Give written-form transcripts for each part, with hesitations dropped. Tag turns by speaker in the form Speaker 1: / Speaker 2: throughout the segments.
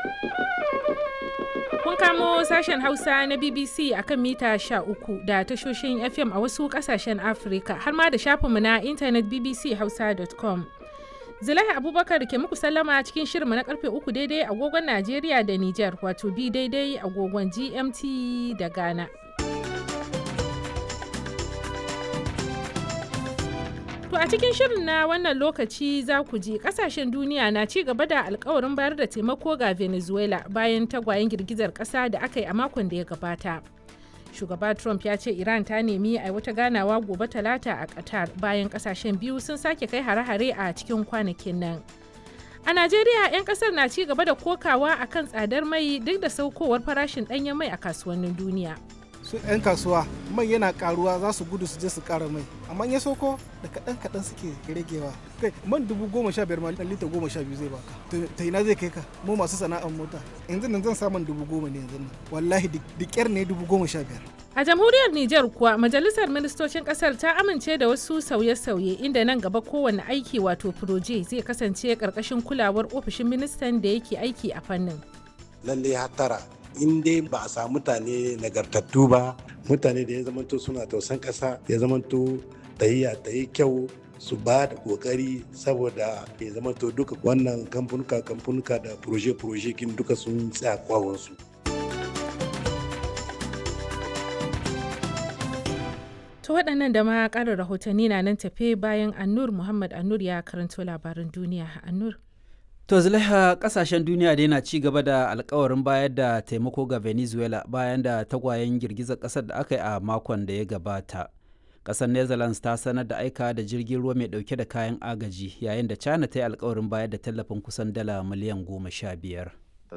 Speaker 1: Kun kamo sashen Hausa na BBC akan mita 13 da tashoshin FM a wasu kasashen Afirka har ma da shafinmu na intanet bbchausa.com. Zulaiha Abubakar ke muku sallama cikin shirinmu na karfe 3 daidai agogon Najeriya da Nijar, wato bi daidai agogon GMT da Ghana. To a cikin shirin na wannan lokaci za ku ji kasashen duniya na ci gaba da alkawarin bayar da taimako ga Venezuela bayan tagwayen girgizar kasa da aka yi a makon da ya gabata. Shugaba Trump ya ce Iran ta nemi a wata ganawa gobe Talata a Qatar bayan kasashen biyu sun sake kai hare-hare a cikin kwanakin nan. A Najeriya 'yan kasar na ci gaba da kokawa akan tsadar mai duk da saukowar farashin ɗanyen mai a kasuwannin duniya.
Speaker 2: Su 'yan kasuwa mai yana karuwa za su gudu su je su kara mai, amma ya soko da kaɗan suke ragewa. Kai man 15,000 ma lita 12 zai baka, ta ina zai kai ka? Mu masu sana'ar mota yanzu nan zan samun 10,000 ne yanzu nan, wallahi dikyar ne 15,000.
Speaker 1: A jamhuriyar Nijar kuwa majalisar ministocin kasar ta amince da wasu sauye-sauye inda nan gaba kowane aiki wato proje zai kasance karkashin kulawar ofishin ministan da yake aiki a fannin.
Speaker 3: Lalle hatara in dai ba a samu mutane nagartattu ba, mutane da ya zamanto suna tausan ƙasa, ya zamanto tahiya ta yi kyau, su ba da kokari saboda ya zamanto duka wannan kamfanuka da proje kin duka sun tsaya kwawansu.
Speaker 1: To waɗannan da ma ƙarin rahotanni na nan tafe bayan Annur Muhammad Annur ya karanto labaran duniya. Annur.
Speaker 4: To Zulaiha, kasashen duniya dai na ci gaba da alkawarin bayar da taimako ga Venezuela bayan da tagwayen girgizar kasar da aka yi a makon da ya gabata. Kasar Netherlands ta sanar da aika da jirgin ruwa mai dauke da kayan agaji, yayin da China ta yi alkawarin bayar da tallafin kusan dala miliyan 15.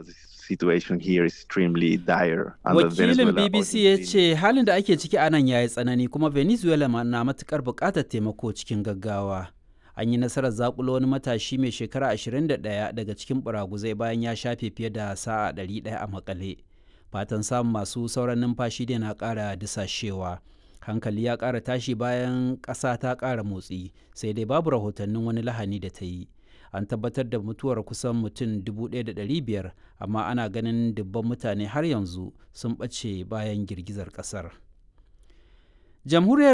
Speaker 4: Wakilin BBC ya ce halin da ake ciki a nan ya yi tsanani kuma Venezuela na matukar buƙatar taimako cikin gaggawa. An yi nasarar zakulo wani matashi mai shekara 21 daga cikin buraguzai bayan ya shafe fiye da sa'a 100 a makale. Fatan samun masu sauran numfashi da na ƙara disashewa. Hankali ya ƙara tashi bayan ƙasa ta ƙara motsi, sai dai babu rahotannin wani lahani da ta yi. An tabbatar da mutuwar kusan mutum 1,500, amma ana ganin dubban mutane har yanzu sun ɓace bayan girgizar ƙasar. Jamhuriyar